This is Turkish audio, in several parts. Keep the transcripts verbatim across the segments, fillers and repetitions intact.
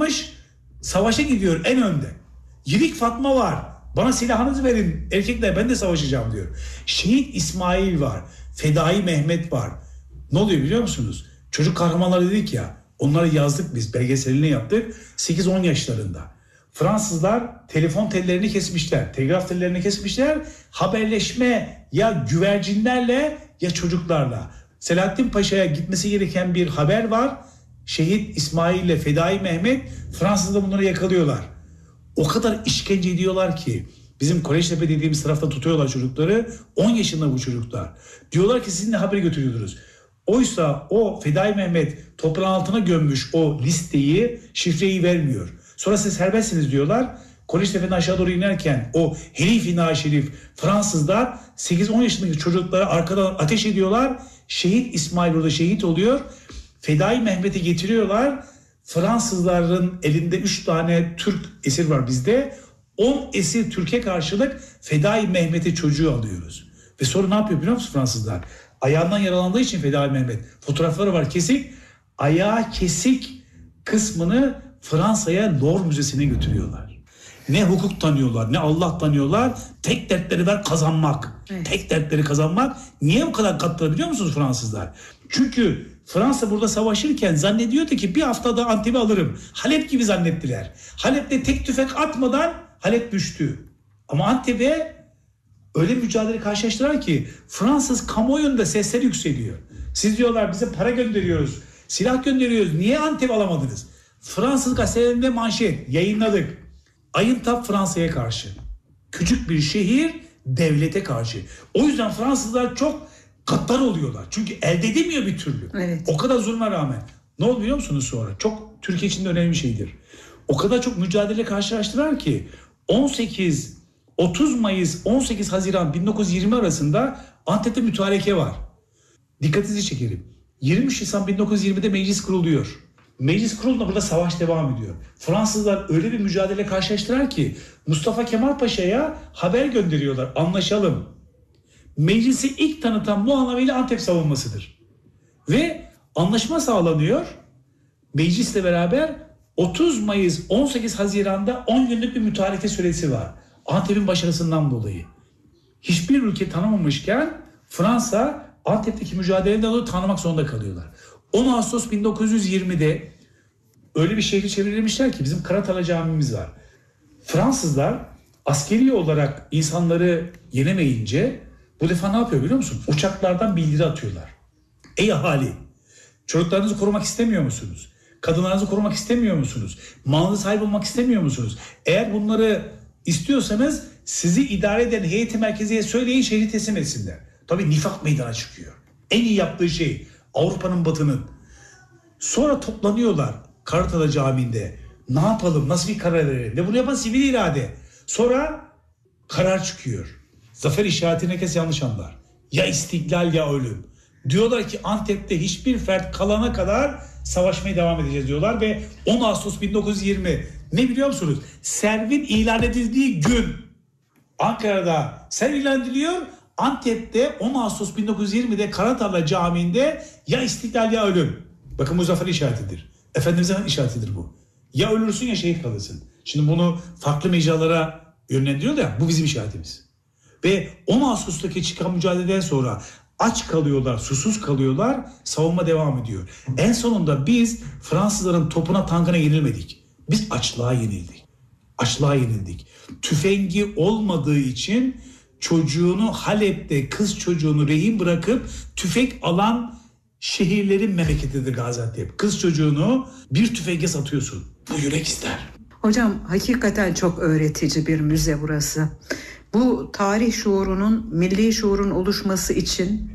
almış, savaşa gidiyor en önde. Yiğit Fatma var. Bana silahınızı verin erkekler, ben de savaşacağım diyor. Şehit İsmail var. Fedai Mehmet var. Ne oluyor biliyor musunuz? Çocuk kahramanları dedik ya, onları yazdık biz, belgeselini yaptık. sekiz on yaşlarında. Fransızlar telefon tellerini kesmişler, telgraf tellerini kesmişler. Haberleşme ya güvercinlerle ya çocuklarla. Selahattin Paşa'ya gitmesi gereken bir haber var. Şehit İsmail ile Fedai Mehmet, Fransızlar bunları yakalıyorlar. O kadar işkence ediyorlar ki bizim Kolejtepe dediğimiz tarafta tutuyorlar çocukları. on yaşında bu çocuklar. Diyorlar ki sizin de haberi götürüyordunuz. Oysa o Fedai Mehmet toprağın altına gömmüş o listeyi, şifreyi vermiyor. Sonra siz serbestsiniz diyorlar. Kolejtepe'den aşağı doğru inerken o herif-i naşerif Fransızlar sekiz on yaşındaki çocuklara arkadan ateş ediyorlar. Şehit İsmail orada şehit oluyor. Fedai Mehmet'i getiriyorlar. Fransızların elinde üç tane Türk esir var bizde. on esir Türkiye karşılık Fedai Mehmet'i çocuğu alıyoruz. Ve sonra ne yapıyor biliyor musun Fransızlar? Ayağından yaralandığı için Fedai Mehmet, fotoğrafları var kesik. Ayağı kesik kısmını Fransa'ya Louvre Müzesi'ne götürüyorlar. Ne hukuk tanıyorlar, ne Allah tanıyorlar. Tek dertleri var kazanmak. Evet. Tek dertleri kazanmak. Niye bu kadar kattılar biliyor musunuz Fransızlar? Çünkü Fransa burada savaşırken zannediyordu ki bir haftada Antep'i alırım. Halep gibi zannettiler. Halep'te tek tüfek atmadan Halep düştü. Ama Antep'e öyle mücadele karşılaştılar ki Fransız kamuoyunda sesler yükseliyor. Siz diyorlar bize para gönderiyoruz, silah gönderiyoruz. Niye Antep alamadınız? Fransız gazetelerinde manşet yayınladık. Ayıntap Fransa'ya karşı. Küçük bir şehir devlete karşı. O yüzden Fransızlar çok gaddar oluyorlar. Çünkü elde edemiyor bir türlü. Evet. O kadar zulme rağmen. Ne oldu biliyor musunuz sonra? Çok Türkiye için de önemli bir şeydir. O kadar çok mücadele karşılaştılar ki on sekiz otuz Mayıs on sekiz Haziran bin dokuz yüz yirmi arasında Antep'te mütareke var. Dikkatinizi çekerim. yirmi Nisan bin dokuz yüz yirmide meclis kuruluyor. Meclis kurulduğunda burada savaş devam ediyor. Fransızlar öyle bir mücadele karşılaştılar ki Mustafa Kemal Paşa'ya haber gönderiyorlar. Anlaşalım. Meclisi ilk tanıtan bu anlamıyla Antep savunmasıdır. Ve anlaşma sağlanıyor. Meclisle beraber otuz Mayıs on sekiz Haziran'da on günlük bir mütareke süresi var. Antep'in başarısından dolayı. Hiçbir ülke tanımamışken Fransa Antep'teki mücadeleden dolayı tanımak zorunda kalıyorlar. on Ağustos bin dokuz yüz yirmide öyle bir şehri çevirmişler ki bizim Karatala Camimiz var. Fransızlar askeri olarak insanları yenemeyince bu defa ne yapıyor biliyor musun? Uçaklardan bildiri atıyorlar. Ey ahali, çocuklarınızı korumak istemiyor musunuz? Kadınlarınızı korumak istemiyor musunuz? Malınızı sahip olmak istemiyor musunuz? Eğer bunları istiyorsanız sizi idare eden heyeti merkeziye söyleyin, şehri teslim etsinler. Tabii nifak meydana çıkıyor. En iyi yaptığı şey Avrupa'nın batının. Sonra toplanıyorlar Karatala Camii'nde. Ne yapalım? Nasıl bir karar verelim? Ve bunu yapan sivil irade. Sonra karar çıkıyor. Zafer işaretini herkes yanlış anlar. Ya istiklal ya ölüm. Diyorlar ki Antep'te hiçbir fert kalana kadar savaşmaya devam edeceğiz diyorlar ve on Ağustos bin dokuz yüz yirmi ne biliyor musunuz? Servin ilan edildiği gün Ankara'da serv ilan ediliyor. Antep'te on Ağustos bin dokuz yüz yirmide Karatala Camii'nde ya istiklal ya ölüm. Bakın bu zafer işaretidir. Efendimiz'in işaretidir bu. Ya ölürsün ya şehit kalırsın. Şimdi bunu farklı mecralara yönlendiriyor da bu bizim işaretimiz. Ve on Ağustos'taki çıkan mücadeleden sonra aç kalıyorlar, susuz kalıyorlar, savunma devam ediyor. En sonunda biz Fransızların topuna, tankına yenilmedik. Biz açlığa yenildik. Açlığa yenildik. Tüfengi olmadığı için çocuğunu Halep'te, kız çocuğunu rehin bırakıp tüfek alan şehirlerin memleketidir Gaziantep. Kız çocuğunu bir tüfeğe satıyorsun. Bu yürek ister. Hocam hakikaten çok öğretici bir müze burası. Bu tarih şuurunun, milli şuurun oluşması için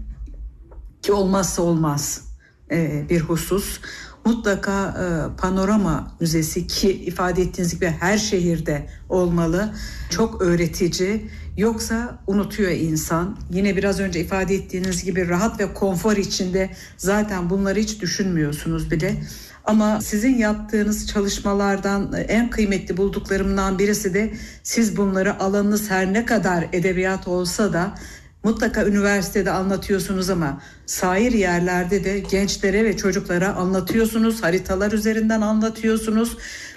ki olmazsa olmaz bir husus. Mutlaka panorama müzesi ki ifade ettiğiniz gibi her şehirde olmalı. Çok öğretici. Yoksa unutuyor insan. Yine biraz önce ifade ettiğiniz gibi rahat ve konfor içinde zaten bunları hiç düşünmüyorsunuz bile. Ama sizin yaptığınız çalışmalardan en kıymetli bulduklarımdan birisi de siz bunları alanınız her ne kadar edebiyat olsa da mutlaka üniversitede anlatıyorsunuz ama sair yerlerde de gençlere ve çocuklara anlatıyorsunuz. Haritalar üzerinden anlatıyorsunuz.